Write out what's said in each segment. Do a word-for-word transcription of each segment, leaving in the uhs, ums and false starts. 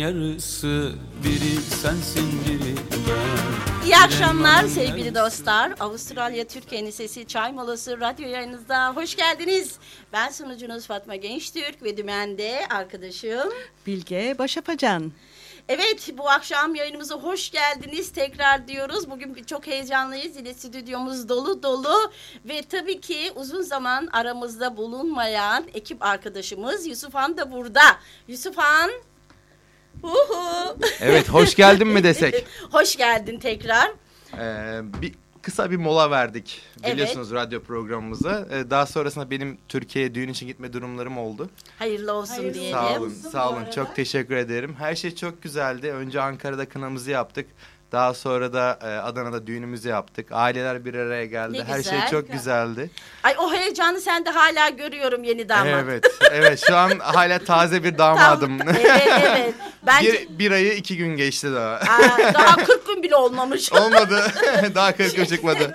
Yarısı biri sensin biri ben. İyi akşamlar sevgili dostlar. Avustralya Türkiye'nin Sesi Çay Molası radyo yayınınızda hoş geldiniz. Ben sunucunuz Fatma Gençtürk ve dümende arkadaşım Bilge Başapacan. Evet, bu akşam yayınımıza hoş geldiniz tekrar diyoruz. Bugün çok heyecanlıyız. Yine stüdyomuz dolu dolu ve tabii ki uzun zaman aramızda bulunmayan ekip arkadaşımız Yusufhan da burada. Yusufhan. Uhu. Evet, hoş geldin mi desek? Hoş geldin tekrar. Ee, bir kısa bir mola verdik biliyorsunuz Evet. radyo programımıza. Ee, daha sonrasında benim Türkiye'ye düğün için gitme durumlarım oldu. Hayırlı olsun Hayırlı diyelim. Sağ olun, sağ olun. Çok teşekkür ederim. Her şey çok güzeldi. Önce Ankara'da kınamızı yaptık. Daha sonra da e, Adana'da düğünümüzü yaptık. Aileler bir araya geldi. Ne Her güzel. şey çok güzeldi. Ay o heyecanı sende hala görüyorum yeni damat. Evet, evet. Şu an hala taze bir damadım. Tam- evet, evet. Bence bir, bir ayı iki gün geçti daha. Aa, daha kırk gün bile olmamış. Olmadı. Daha kırk gün çıkmadı.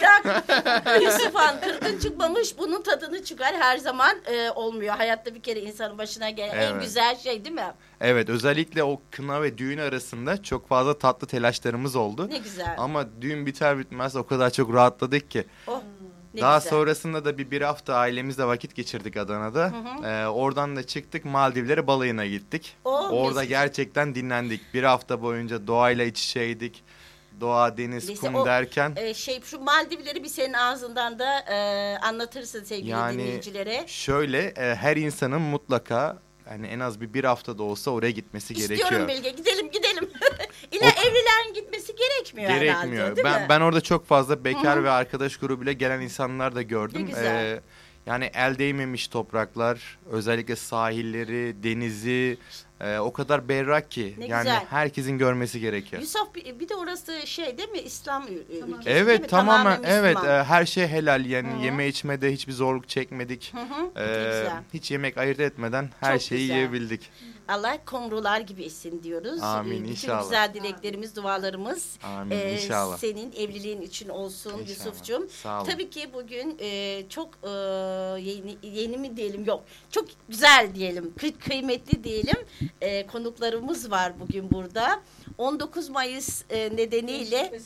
Yusufhan kırkın çıkmamış. Bunun tadını çıkar her zaman e, olmuyor. Hayatta bir kere insanın başına gelen en Evet. güzel şey değil mi? Evet, özellikle o kına ve düğün arasında çok fazla tatlı telaşlarımız oldu. Ne güzel. Ama düğün biter bitmez o kadar çok rahatladık ki. Oh, ne Daha güzel. sonrasında da bir bir hafta ailemizle vakit geçirdik Adana'da. Ee, oradan da çıktık, Maldivlere balayına gittik. Oh, Orada mis. gerçekten dinlendik. Bir hafta boyunca doğayla iç içeydik. Doğa, deniz, Neyse, kum o, derken. e, şey şu Maldivleri bir senin ağzından da e, anlatırsın sevgili Yani dinleyicilere. şöyle e, her insanın mutlaka yani en az bir bir hafta da olsa oraya gitmesi İstiyorum gerekiyor. Bilge, gidelim gidelim. İlla O- evlilerin gitmesi gerekmiyor, Gerekmiyor. herhalde değil Ben mi? ben orada çok fazla bekar ve arkadaş grubuyla gelen insanlar da gördüm. Ne güzel. Ee, yani el değmemiş topraklar, özellikle sahilleri, denizi e, o kadar berrak ki Ne yani güzel. herkesin görmesi gerekiyor. Yusuf bir, bir de orası şey değil mi? İslam ül- ülkesi değil mi? Evet, tamamen evet, Müslüman. e, her şey helal yani Hı hı. yeme içmede hiçbir zorluk çekmedik. Hı hı, ne Ee, güzel. hiç yemek ayırt etmeden her Çok şeyi güzel. yiyebildik. Allah kumrular gibi etsin diyoruz. Amin, Ee, Bütün inşallah. güzel dileklerimiz, dualarımız Amin, e, inşallah. senin evliliğin için olsun İnşallah. Yusuf'cum. Sağ olun. Tabii ki bugün e, çok e, yeni, yeni mi diyelim yok. Çok güzel diyelim, kı- kıymetli diyelim. E, konuklarımız var bugün burada. on dokuz Mayıs e, nedeniyle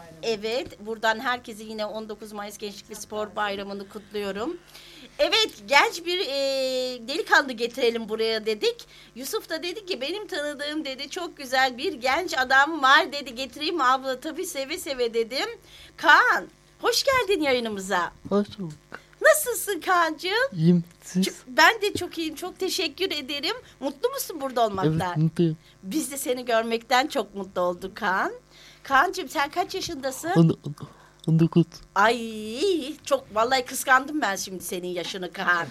evet buradan herkese yine on dokuz Mayıs Gençlik ve Spor Bayramı'nı kutluyorum. Evet, genç bir e, delikanlı getirelim buraya dedik. Yusuf da dedi ki benim tanıdığım dedi çok güzel bir genç adam var dedi, getireyim abla, tabii seve seve dedim. Kaan, hoş geldin yayınımıza. Hoş bulduk. Nasılsın Kaan'cığım? İyiyim siz? Ç- Ben de çok iyiyim, çok teşekkür ederim. Mutlu musun burada olmaktan? Evet mutluyum. Biz de seni görmekten çok mutlu olduk Kaan. Kaan'cığım sen kaç yaşındasın? On, on, on dokuz. Ay çok vallahi kıskandım ben şimdi senin yaşını Kaan.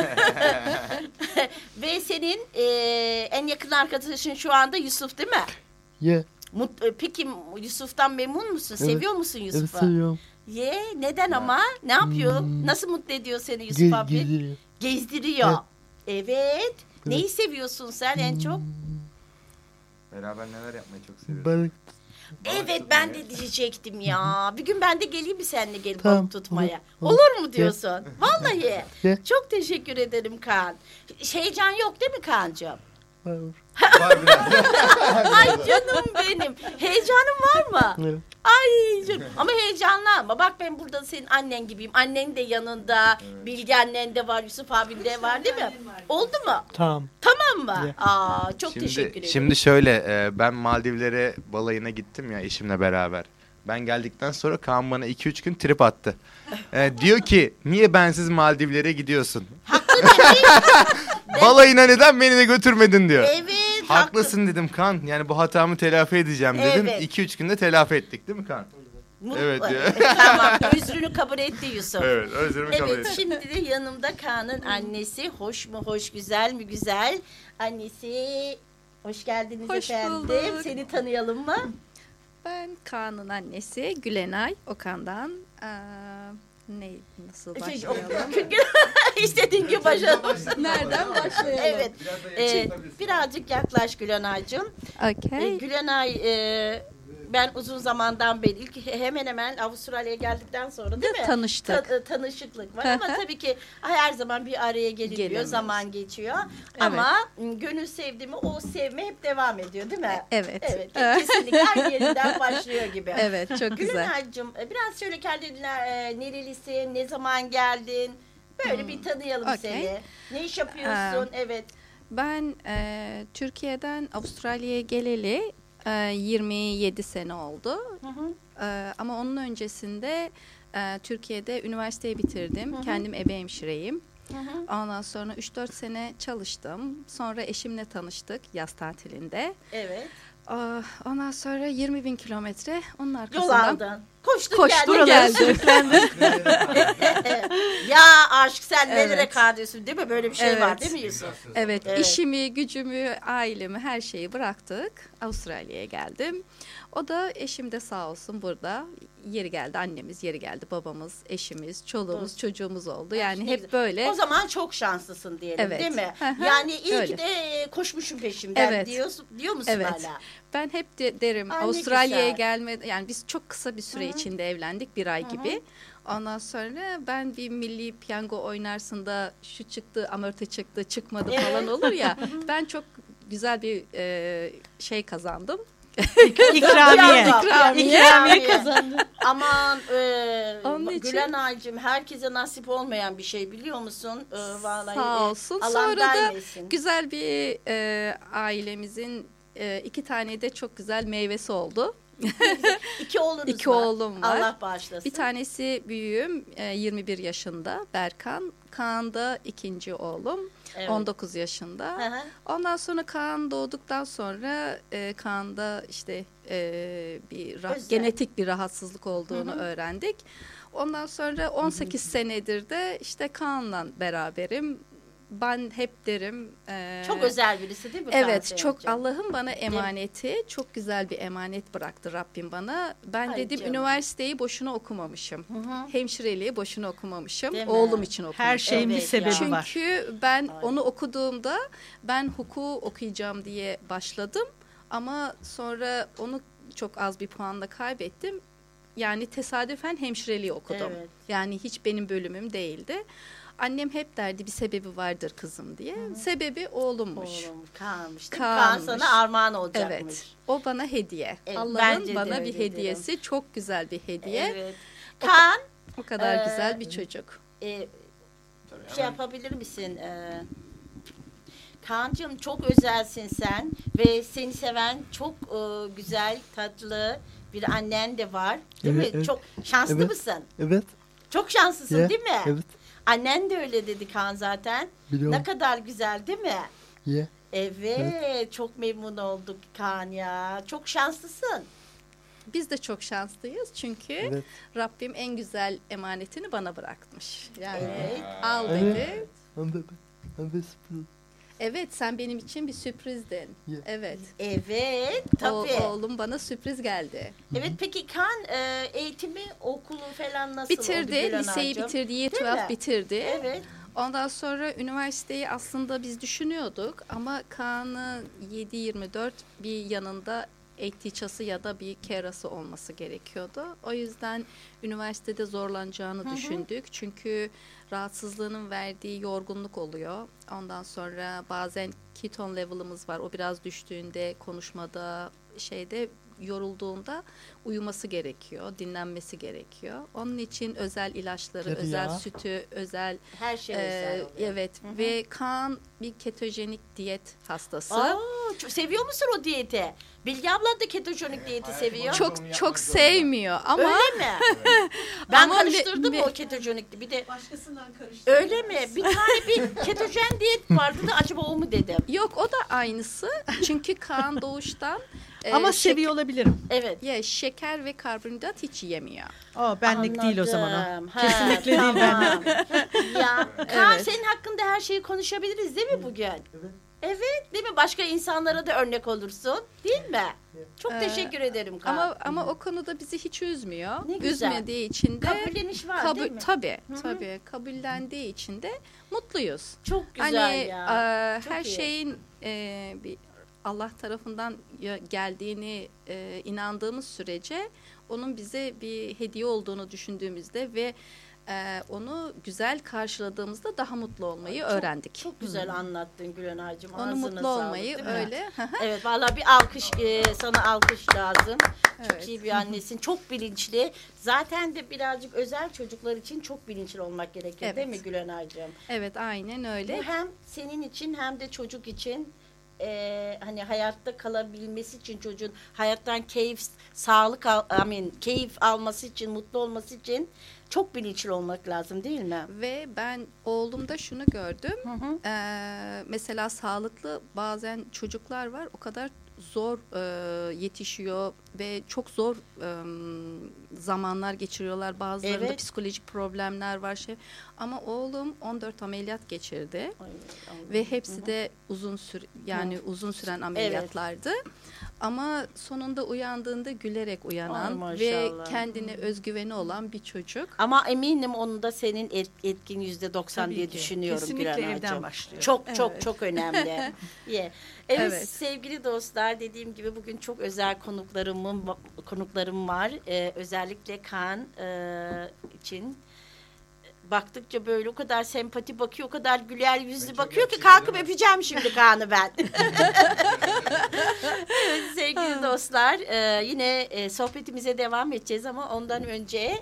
Ve senin e, en yakın arkadaşın şu anda Yusuf değil mi? Ye. Mut, e, peki Yusuf'tan memnun musun? Evet. Seviyor musun Evet Yusuf'u? seviyorum. Ye neden ama? Ne yapıyor? Hmm. Nasıl mutlu ediyor seni Yusuf Ge abi? gezdiriyor. Gezdiriyor. Evet. Neyi seviyorsun sen en çok? Beraber neler yapmayı çok seviyoruz. Balık. Evet ben de diyecektim ya. Bir gün ben de geleyim mi seninle gelip Tamam, balık tutmaya? olur, Olur, olur. mu diyorsun? Vallahi. Gel. Çok teşekkür ederim Kaan. Heyecan yok değil mi Kaan'cığım? Var. Var biraz. Ay canım benim. Heyecanın var mı? Evet. Ay canım. Ama heyecanlanma. Bak ben burada senin annen gibiyim. Annen de yanında. Bilge annen de var. Yusuf abin de var değil mi? Oldu mu? Tamam. Tamam mı? Evet. Aa, çok teşekkür Şimdi, ederim. şimdi şöyle e, ben Maldivlere balayına gittim ya eşimle beraber. Ben geldikten sonra Kaan bana iki üç gün trip attı. E, diyor ki niye bensiz Maldivlere gidiyorsun? Balayına neden beni de götürmedin diyor. Evet. Haklısın dedim Kaan. Yani bu hatamı telafi edeceğim dedim. Evet. iki üç günde telafi ettik değil mi Kaan? Mutlu. Evet diyor. Tamam. Özrünü kabul etti Yusuf. Evet, özrümü kabul Evet, ettim. şimdi de yanımda Kaan'ın annesi. Hoş mu hoş, güzel mi güzel? Annesi, hoş geldiniz Hoş efendim. bulduk. Seni tanıyalım mı? Ben Kaan'ın annesi Gülenay Okan'dan. Ee, ne nasıl başlayalım? İstediğin gibi başlayalım. Nereden başlayalım? Evet. Ee, birazcık yaklaş Gülenay'cığım. Ee, Okey. Gülenay e, ben uzun zamandan beri ilk hemen hemen Avustralya'ya geldikten sonra değil mi? Tanıştık. Ta- tanışıklık var ama tabii ki her zaman bir araya gelinmiyor. Gelemiyoruz. Zaman geçiyor. Ama gönül sevdi mi o sevme hep devam ediyor değil mi? Evet. Evet. Kesinlikle aynı yerinden başlıyor gibi. Evet, çok güzel. Gülenay'cığım biraz şöyle kendine e, nerelisin, ne zaman geldin? Böyle Hmm. bir tanıyalım Okay. seni. Ne iş yapıyorsun? Ee, evet. Ben e, Türkiye'den Avustralya'ya geleli e, yirmi yedi sene oldu. Hı hı. E, ama onun öncesinde e, Türkiye'de üniversiteyi bitirdim. Hı hı. Kendim ebe hemşireyim. Hı hı. Ondan sonra üç dört sene çalıştım. Sonra eşimle tanıştık yaz tatilinde. Evet. Aa, Ondan sonra yirmi bin kilometre onun Yol arkasından aldın. Koştun koştum geldin. geldim. Ya aşk sen Evet. nelere kadırsın değil mi? Böyle bir şey Evet. var değil mi Yusuf? Evet, Evet. işimi, gücümü, ailemi, her şeyi bıraktık. Avustralya'ya geldim. O da eşim de sağ olsun burada. Yeri geldi annemiz, yeri geldi babamız, eşimiz, çoluğumuz, Doğru. çocuğumuz oldu. Yani Ne hep güzel. böyle. O zaman çok şanslısın diyelim Evet. değil mi? Hı hı. Yani iyi Öyle. ki de e, koşmuşum peşimden Evet. diyorsun, diyor musun Evet. hala? Ben hep de derim Ay, ne Avustralya'ya güzel. gelme, yani biz çok kısa bir süre Hı hı. içinde evlendik, bir ay Hı hı. gibi. Ondan sonra ben bir milli piyango oynarsın da şu çıktı, amorti çıktı, çıkmadı Evet. falan olur ya. Ben çok güzel bir e, şey kazandım. İkramiye. İkramiye. İkramiye kazandı. Aman e, Onun için- Gülenay'cığım herkese nasip olmayan bir şey biliyor musun? E, vallahi, Sağ e, olsun. Allah Sonra da vermesin. güzel bir e, ailemizin e, iki tane de çok güzel meyvesi oldu. İki oğlunuz İki var. oğlum var. Allah bağışlasın. Bir tanesi büyüğüm e, yirmi bir yaşında Berkan. Kaan da ikinci oğlum Evet. on dokuz yaşında. Hı hı. Ondan sonra Kaan doğduktan sonra e, Kaan'da işte e, bir rah- Özel. genetik bir rahatsızlık olduğunu Hı hı. öğrendik. Ondan sonra on sekiz senedir de işte Kaan'la beraberim. Ben hep derim. e, Çok özel birisi değil mi? Evet, Kaan çok Sevinç'im? Allah'ın bana emaneti, çok güzel bir emanet bıraktı Rabbim bana. Ben Ay dedim canım. üniversiteyi boşuna okumamışım. Hı hı. Hemşireliği boşuna okumamışım. Değil mi? Oğlum için okumuşum. Her şeyin bir Evet sebebi ya. var. Çünkü ben Ay. onu okuduğumda ben hukuku okuyacağım diye başladım. Ama sonra onu çok az bir puanla kaybettim. Yani tesadüfen hemşireliği okudum. Evet. Yani hiç benim bölümüm değildi. Annem hep derdi bir sebebi vardır kızım diye. Sebebi oğlummuş. Oğlum Kaan'mış değil mi? Kaan'mış. Kaan sana armağan olacakmış. Evet. O bana hediye. Evet, Allah'ın bence de bana öyle bir hediyesi. Çok güzel bir hediye. Evet. Kaan O kadar Ee, güzel bir çocuk. e, şey yapabilir misin? E, Kaan'cığım çok özelsin sen ve seni seven çok e, güzel, tatlı bir annen de var. Değil Evet, mi? evet. Çok şanslı Evet. mısın? Evet. Çok şanslısın Yeah, değil mi? Evet. Annen de öyle dedi Kaan zaten. Biliyorum. Ne kadar güzel değil mi? Yeah. Evet, çok memnun olduk Kaan ya. Çok şanslısın. Biz de çok şanslıyız çünkü Evet. Rabbim en güzel emanetini bana bırakmış. Yani Evet. al Evet. dedi. Ben de ben de sürpriz. Evet, sen benim için bir sürprizdin. Yeah. Evet. Evet, O, tabii. oğlum bana sürpriz geldi. Evet, peki Kaan e, eğitimi, okulu falan nasıl oldu Bitirdi, Gülen liseyi Ağacığım? bitirdi, Y Değil mi? on iki bitirdi. Evet. Ondan sonra üniversiteyi aslında biz düşünüyorduk ama Kaan'ın yedi yirmi dört bir yanında eğiticası ya da bir kerası olması gerekiyordu. O yüzden üniversitede zorlanacağını Hı hı. düşündük. Çünkü rahatsızlığının verdiği yorgunluk oluyor. Ondan sonra bazen keton level'ımız var. O biraz düştüğünde konuşmada şeyde yorulduğunda uyuması gerekiyor, dinlenmesi gerekiyor. Onun için özel ilaçları, Tabii özel ya. sütü, özel Her şey e, özel oluyor. evet Hı hı. ve Kaan bir ketojenik diyet hastası. Aa, çok seviyor musun o diyeti? Bilge abla da ketojenik diyeti seviyor. Çok çok sevmiyor ama Öyle mi? Ben Ama karıştırdım bir- o ketojenikli. Bir de Başkasından karıştırıyor. öyle mi? Bir tane bir ketojen diyet vardı da acaba o mu dedim. yok o da aynısı. Çünkü Kaan doğuştan e, Ama şek- seviyor olabilirim. Evet. ya şeker ve karbonhidrat hiç yemiyor. O benlik değil o zaman o. Anladım. Ha, Kesinlikle değil tamam. Ya Kaan Evet. senin hakkında her şeyi konuşabiliriz değil mi bugün? Evet. Evet, değil mi? Başka insanlara da örnek olursun, değil mi? Çok Ee, teşekkür ederim Kaan. Ama ama o konuda bizi hiç üzmüyor. Ne güzel. Üzmediği için de kabulleniş var kabul değil mi? tabii Hı hı. tabii kabullendiği için de mutluyuz. Çok güzel Hani ya. e, Çok her iyi. şeyin e, bir Allah tarafından ya- geldiğini e, inandığımız sürece onun bize bir hediye olduğunu düşündüğümüzde ve e, onu güzel karşıladığımızda daha mutlu olmayı Çok- öğrendik. Çok güzel anlattın Gülenay'cığım. Onu Ağzına mutlu sağlık, olmayı değil mi? öyle. Evet vallahi bir alkış e, sana alkış lazım. Çok Evet. iyi bir annesin. Çok bilinçli. Zaten de birazcık özel çocuklar için çok bilinçli olmak gerekiyor Evet. değil mi Gülenay'cığım? Evet, aynen öyle. Bu hem senin için hem de çocuk için e, hani hayatta kalabilmesi için çocuğun hayattan keyif, sağlık, al, I mean, keyif alması için, mutlu olması için çok bilinçli olmak lazım değil mi? Ve ben oğlumda şunu gördüm. Hı hı. Ee, mesela sağlıklı bazen çocuklar var, o kadar zor e, yetişiyor ve çok zor e, zamanlar geçiriyorlar. Bazılarında Evet. psikolojik problemler var şey. Ama oğlum on dört ameliyat geçirdi Ay, Allah'ım. ve hepsi de uzun süre yani uzun süren ameliyatlardı. Ama sonunda uyandığında gülerek Ay, uyanan maşallah. ve kendine özgüveni olan bir çocuk. Ama eminim onun da senin et- etkin yüzde doksan Tabii diye ki. düşünüyorum Kesinlikle Gülenay'cığım. evden başlıyor. Çok çok Evet. çok önemli. yeah. Evet, Evet. sevgili dostlar, dediğim gibi bugün çok özel konuklarımın konuklarım var. Ee, özellikle Kaan e, için. Baktıkça böyle o kadar sempati bakıyor, o kadar güler yüzlü bakıyor ki kalkıp öpeceğim şimdi Kaan'ı ben. Evet, sevgili dostlar, e, yine e, sohbetimize devam edeceğiz ama ondan önce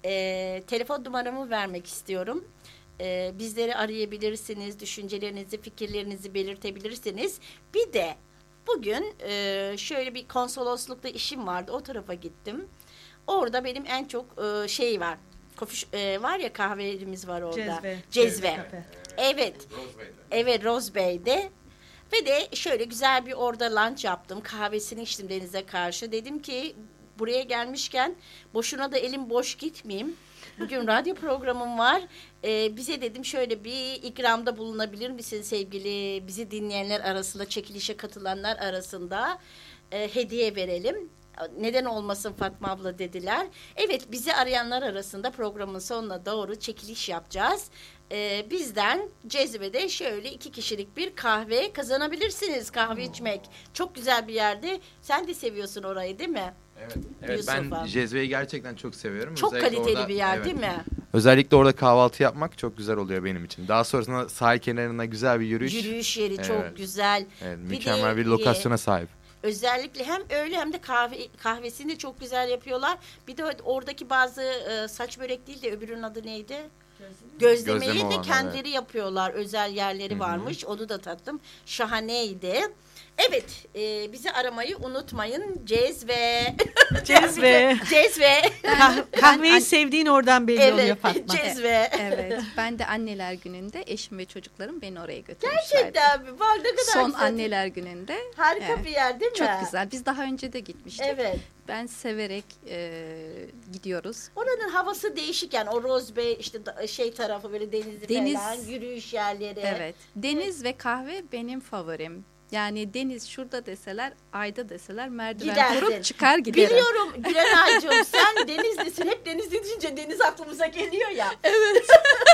e, telefon numaramı vermek istiyorum. E, bizleri arayabilirsiniz, düşüncelerinizi, fikirlerinizi belirtebilirsiniz. Bir de bugün e, şöyle bir konsoloslukta işim vardı, o tarafa gittim. Orada benim en çok e, şey var. Kofi, e, var ya kahvelerimiz var orada. Cezve. Cezve. Kafe. Evet. Evet, Rose Bey'de. Ve de şöyle güzel bir orada lunch yaptım. Kahvesini içtim denize karşı. Dedim ki buraya gelmişken boşuna da elim boş gitmeyeyim. Bugün radyo programım var. Ee, bize dedim şöyle bir ikramda bulunabilir misin sevgili bizi dinleyenler arasında, çekilişe katılanlar arasında e, hediye verelim. Neden olmasın Fatma abla dediler. Evet, bizi arayanlar arasında programın sonuna doğru çekiliş yapacağız. Ee, bizden Cezve'de şöyle iki kişilik bir kahve kazanabilirsiniz. Kahve içmek çok güzel bir yerde. Sen de seviyorsun orayı değil mi? Evet, evet ben Yusuf'a. Cezve'yi gerçekten çok seviyorum. Çok Özellikle kaliteli orada- bir yer evet. değil mi? Özellikle orada kahvaltı yapmak çok güzel oluyor benim için. Daha sonrasında sahil kenarına güzel bir yürüyüş. Yürüyüş yeri Evet. çok güzel. Evet, Bir mükemmel de, bir lokasyona sahip. Özellikle hem öyle hem de kahve kahvesini de çok güzel yapıyorlar. Bir de oradaki bazı e, saç börek değil de öbürünün adı neydi? Gözlemeyi Gözleme de olan, kendileri yapıyorlar. Özel yerleri Hı hı. varmış. Onu da tattım. Şahaneydi. Evet, e, bizi aramayı unutmayın. Cezve. Cezve. Cezve. Kah- kahveyi sevdiğin oradan belli oluyor Evet, Fatma. Cezve. Evet. Ben de anneler gününde eşim ve çocuklarım beni oraya götürmüşlerdi. Gerçekten mi? Bak ne kadar Son güzel. anneler gününde. Harika Evet. bir yer değil mi? Çok güzel. Biz daha önce de gitmiştik. Evet. Ben severek e, gidiyoruz. Oranın havası değişik yani. O Rose Bay işte da- şey tarafı böyle denizli Deniz. falan, yürüyüş yerleri. Evet. Deniz ve kahve benim favorim. Yani deniz şurada deseler, ayda deseler merdiven Gidersin. kurup çıkar giderim. Biliyorum Gülenay'cığım, sen Denizlisin. Hep Denizli deyince deniz aklımıza geliyor ya. Evet.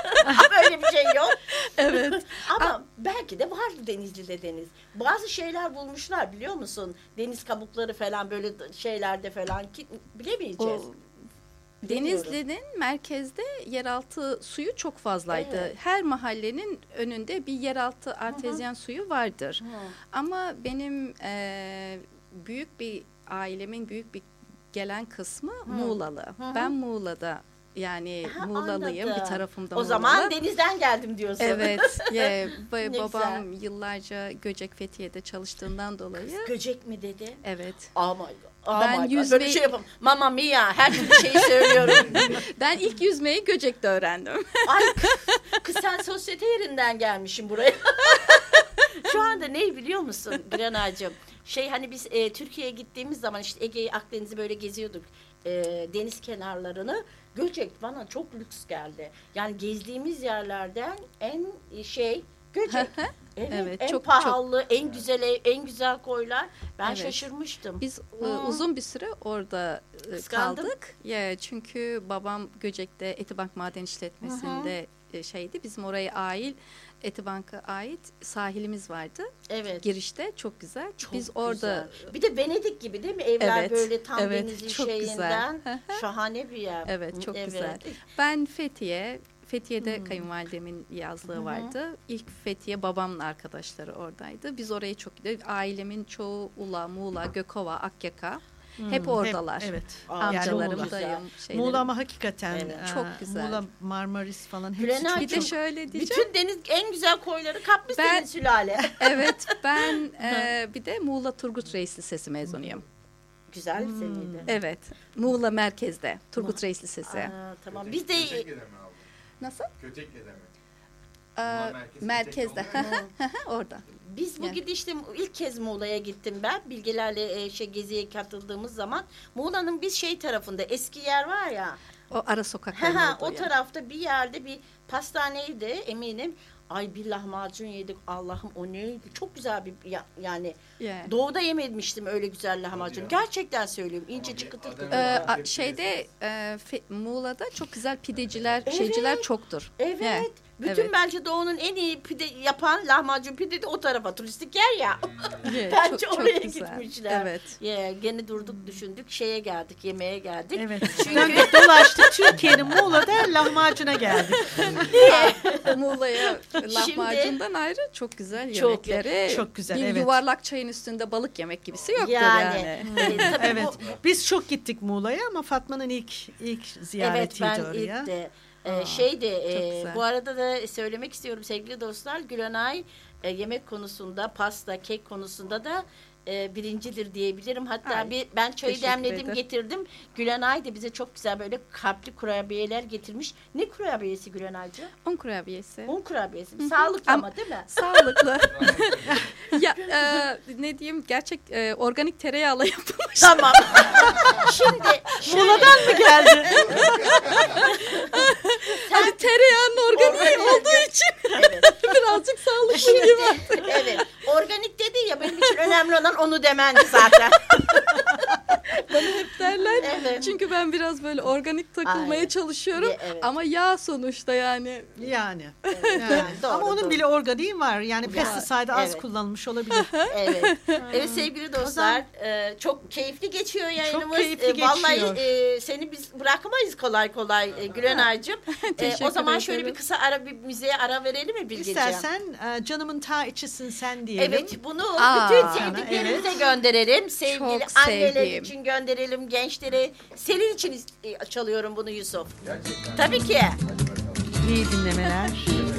Ama öyle bir şey yok. Evet. Ama belki de vardı Denizli'de deniz. Bazı şeyler bulmuşlar biliyor musun? Deniz kabukları falan böyle şeylerde falan ki bilemeyeceğiz. O Denizli'nin merkezde yeraltı suyu çok fazlaydı. Evet. Her mahallenin önünde bir yeraltı artezyen suyu vardır. Hı. Ama benim e, büyük bir ailemin büyük bir gelen kısmı Muğlalı. hı. Ben Muğla'da yani Ha, Muğlalıyım, anladım. bir tarafımda O Muğlalı. zaman denizden geldim diyorsun. Evet. ye, ba- Ne babam yıllarca Göcek Fethiye'de çalıştığından dolayı. Göcek mi dedi? Evet. Oh my God. Oh Ben my God. yüzmeyi- Böyle şey yapalım. Mamma mia. Her türlü şeyi söylüyorum. Ben ilk yüzmeyi Göcek'te öğrendim. Ay kız sen sosyete yerinden gelmişsin buraya. Şu anda ne biliyor musun Gülenay'cığım? Şey hani biz e, Türkiye'ye gittiğimiz zaman işte Ege'yi, Akdeniz'i böyle geziyorduk. E, deniz kenarlarını. Göcek bana çok lüks geldi. Yani gezdiğimiz yerlerden en şey Göcek. Evet, Evet, en çok- pahalı, en güzel ev, en güzel koylar. Ben Evet. şaşırmıştım. Biz e, Hı. uzun bir süre orada e, Kıskandım. kaldık. Ya çünkü babam Göcek'te Etibank Maden İşletmesi'nde e, şeydi. Bizim oraya ait, Etibank'a ait sahilimiz vardı. Evet. Girişte çok güzel. Çok Biz orada güzel. Bir de Venedik gibi değil mi? Evler Evet, böyle tam evet, denizin çok şeyinden. güzel. Şahane bir yer. evet çok Evet. güzel. Ben Fethiye Fethiye'de Hmm. kayınvalidemin yazlığı Hı hı. vardı. İlk Fethiye babamın arkadaşları oradaydı. Biz oraya çok gidiyoruz. Ailemin çoğu Ula, Muğla, Gökova, Akyaka. Hep oradalar. Evet. Aa, Amcalarım, Muğla. dayım, şeylerim. Muğla ama hakikaten Evet. e, Çok güzel. Muğla, Marmaris falan hepsi Gülenay çok Bir de çok- şöyle diyeceğim. Bütün deniz en güzel koyları kapmış Ben- senin sülale. Evet, ben e, bir de Muğla Turgut Reis Lisesi mezunuyum. Güzel Hmm. liseydi. Evet, Muğla merkezde Turgut Reis Lisesi. Aa, tamam. Biz de Nasıl? Kötekle'de mi? Ee, merkezi merkezde, tek orada. biz bu Yani. gidişte ilk kez Muğla'ya gittim ben. Bilgelerle e, şey geziye katıldığımız zaman Muğla'nın biz şey tarafında eski yer var ya. O ara sokakların Ha, olduğu o yer. tarafta bir yerde bir pastaneydi eminim. Ay bir lahmacun yedik. Allah'ım o neydi? Çok güzel bir ya- yani Yeah. doğuda yememiştim öyle güzel lahmacun. Gerçekten söylüyorum. İnce çıkıtı Ee, a- şeyde e, Fe- Muğla'da çok güzel pideciler, şeyciler çoktur. Evet. Yeah. Bütün Evet. bence doğunun en iyi pide yapan lahmacun pide de o tarafa turistik yer ya. Yeah, Bence çok- çok oraya güzel. gitmişler. Evet. Yeah, gene durduk düşündük şeye geldik yemeğe geldik. Evet. Çünkü Döndük dolaştık Türkiye'nin Muğla'da lahmacuna geldik. Muğla'ya lahmacundan ayrı çok güzel Çok- yemekleri. çok güzel, Bir evet. yuvarlak çayın üstünde balık yemek gibisi yoktur yani, yani. e, tabii Evet. bu- Biz çok gittik Muğla'ya ama Fatma'nın ilk ilk evet ziyaretiydi ben oraya. ilk de e, Aa, şeydi e, çok güzel. bu arada da söylemek istiyorum sevgili dostlar Gülenay e, yemek konusunda pasta kek konusunda da e, birincidir diyebilirim. Hatta Ay, bir ben çayı teşekkür demledim ederim. getirdim. Gülenay da bize çok güzel böyle kalpli kurabiyeler getirmiş. Ne kurabiyesi Gülenaycığım? Un kurabiyesi. Un kurabiyesi. Sağlıklı Ama- ama değil mi? Sağlıklı. ya e, ne diyeyim gerçek e, organik tereyağla yapılmış. Tamam. Şimdi Muğla'dan mı geldi? Hani tereyağının organiği olduğu için evet. birazcık sağlıklı Şimdi, gibi. evet. Organik dedi ya benim için önemli olan onu demendi zaten. derler. Evet. Çünkü ben biraz böyle organik takılmaya Aynen. çalışıyorum. Ye- evet. Ama yağ sonuçta yani. Yani. Yani, Yani. doğru, ama onun doğru. bile organiği var. Yani pesticide az evet. kullanılmış olabilir. Evet. Evet sevgili dostlar e, çok keyifli geçiyor yayınımız. keyifli E, Vallahi geçiyor. e, seni biz bırakmayız kolay kolay e, Gülenay'cığım. E, Teşekkür o zaman şöyle ederim. bir kısa ara bir müziğe ara verelim mi Bilgeciğim? İstersen e, canımın ta içisin sen diyelim. Evet bunu Aa, bütün sana, sevdiklerimize evet. gönderelim. Sevgili Çok anneler sevdiğim. için gönderelim, gençlere. Senin için is- e, çalıyorum bunu Yusuf. Gerçekten. Tabii ki. İyi dinlemeler.